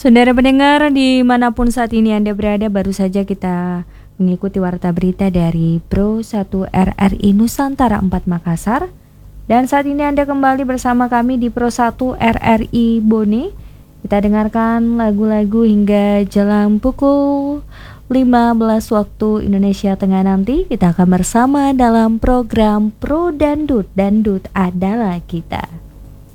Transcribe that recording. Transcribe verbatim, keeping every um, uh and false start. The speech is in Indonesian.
Saudara pendengar dimanapun saat ini Anda berada, baru saja kita mengikuti warta berita dari Pro satu R R I Nusantara empat Makassar. Dan saat ini Anda kembali bersama kami di Pro satu R R I Bone. Kita dengarkan lagu-lagu hingga jelang pukul lima belas waktu Indonesia Tengah nanti. Kita akan bersama dalam program Pro Dandut, Dandut adalah kita.